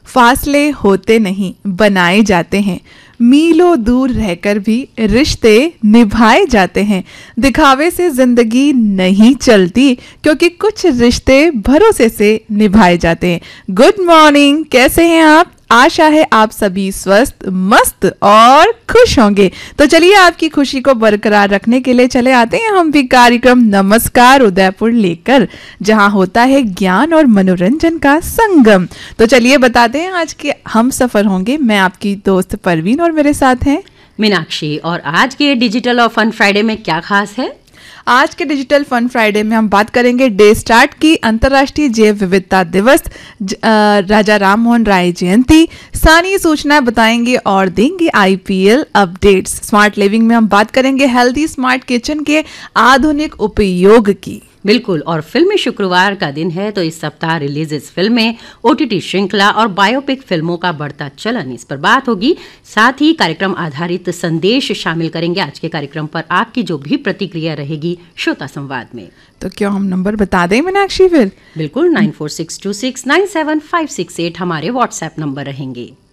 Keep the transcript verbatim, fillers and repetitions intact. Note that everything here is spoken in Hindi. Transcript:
फासले होते नहीं, बनाए जाते हैं। मीलों दूर रहकर भी रिश्ते निभाए जाते हैं। दिखावे से जिंदगी नहीं चलती, क्योंकि कुछ रिश्ते भरोसे से निभाए जाते हैं। गुड मॉर्निंग, कैसे हैं आप? आशा है आप सभी स्वस्थ, मस्त और खुश होंगे। तो चलिए आपकी खुशी को बरकरार रखने के लिए चले आते हैं हम भी कार्यक्रम नमस्कार उदयपुर लेकर, जहां होता है ज्ञान और मनोरंजन का संगम। तो चलिए बताते हैं आज के हम सफर होंगे। मैं आपकी दोस्त परवीन और मेरे साथ हैं मीनाक्षी। और आज के डिजिटल और फन फ्राइडे में क्या खास है? आज के डिजिटल फन फ्राइडे में हम बात करेंगे डे स्टार्ट की, अंतर्राष्ट्रीय जैव विविधता दिवस, राजा राम मोहन राय जयंती, स्थानीय सूचना बताएंगे और देंगे आईपीएल अपडेट्स। स्मार्ट लिविंग में हम बात करेंगे हेल्दी स्मार्ट किचन के आधुनिक उपयोग की। बिल्कुल। और फिल्मी शुक्रवार का दिन है, तो इस सप्ताह रिलीजेस फिल्में, ओटीटी श्रृंखला और बायोपिक फिल्मों का बढ़ता चलन, इस पर बात होगी। साथ ही कार्यक्रम आधारित संदेश शामिल करेंगे आज के कार्यक्रम पर। आपकी जो भी प्रतिक्रिया रहेगी श्रोता संवाद में। तो क्यों हम नंबर बता दें मीनाक्षी फिर? बिल्कुल, nine four six to six nine seven five six eight हमारे व्हाट्सएप नंबर रहेंगे।